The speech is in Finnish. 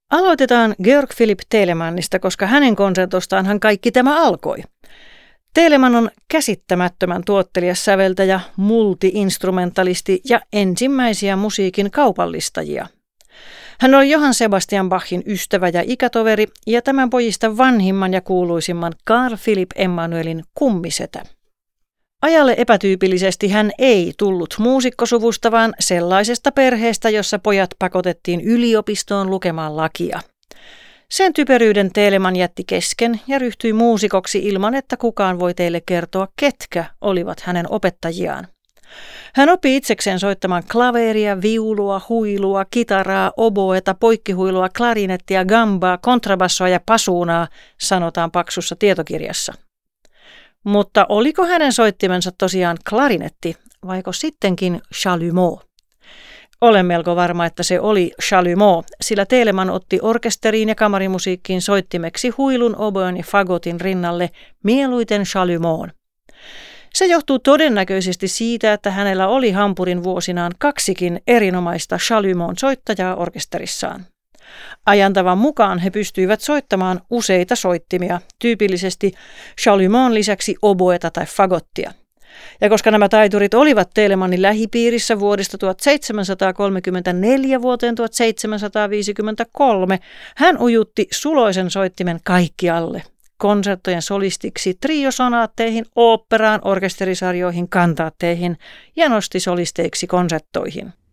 Aloitetaan Georg Philipp Telemannista, koska hänen konsertostaanhan kaikki tämä alkoi. Telemann on käsittämättömän tuottelias säveltäjä, multi-instrumentalisti ja ensimmäisiä musiikin kaupallistajia. Hän oli Johann Sebastian Bachin ystävä ja ikätoveri ja tämän pojista vanhimman ja kuuluisimman Carl Philipp Emanuelin kummisetä. Ajalle epätyypillisesti hän ei tullut muusikkosuvusta, vaan sellaisesta perheestä, jossa pojat pakotettiin yliopistoon lukemaan lakia. Sen typeryyden Telemann jätti kesken ja ryhtyi muusikoksi ilman, että kukaan voi teille kertoa, ketkä olivat hänen opettajiaan. Hän oppi itsekseen soittamaan klaveria, viulua, huilua, kitaraa, oboeta, poikkihuilua, klarinettia, gambaa, kontrabassoa ja pasuunaa, sanotaan paksussa tietokirjassa. Mutta oliko hänen soittimensa tosiaan klarinetti, vaiko sittenkin chalumeau? Olen melko varma, että se oli chalumeau, sillä Telemann otti orkesteriin ja kamarimusiikkiin soittimeksi huilun, oboen ja fagotin rinnalle mieluiten chalumeaun. Se johtuu todennäköisesti siitä, että hänellä oli Hampurin vuosinaan kaksikin erinomaista chalumeaun soittajaa orkesterissaan. Ajantavan mukaan he pystyivät soittamaan useita soittimia, tyypillisesti chalumeaun lisäksi oboeta tai fagottia. Ja koska nämä taiturit olivat Telemannin lähipiirissä vuodesta 1734 vuoteen 1753, hän ujutti suloisen soittimen kaikkialle. Konserttojen solistiksi, triosonaatteihin, oopperaan, orkesterisarjoihin, kantaatteihin ja nosti solisteiksi konserttoihin.